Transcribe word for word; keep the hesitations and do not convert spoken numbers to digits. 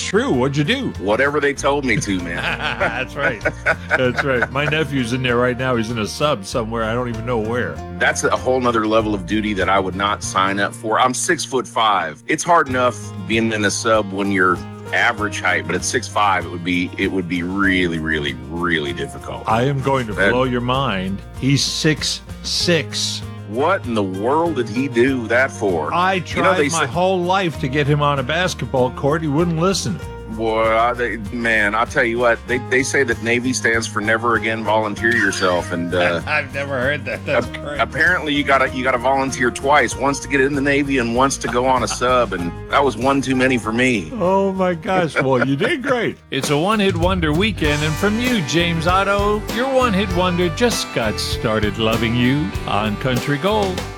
true. What'd you do? Whatever they told me to, man. That's right. That's right. My nephew's in there right now. He's in a sub somewhere. I don't even know where. That's a whole nother level of duty that I would not sign up for. I'm six foot five. It's hard enough being in a sub when you're average height, but at six five, it would be it would be really, really, really difficult. I am going to That- blow your mind. He's six six. What in the world did he do that for? I tried You know, they my say- whole life to get him on a basketball court. He wouldn't listen. Boy, I, they, man, I'll tell you what, they, they say that Navy stands for never again volunteer yourself. And uh, I've never heard that. That's ap- great. apparently you gotta you gotta volunteer twice, once to get in the Navy and once to go on a sub. And that was one too many for me. Oh my gosh. Well, you did great. It's a one-hit wonder weekend. And from you, James Otto, your one-hit wonder just got started loving you on Country Gold.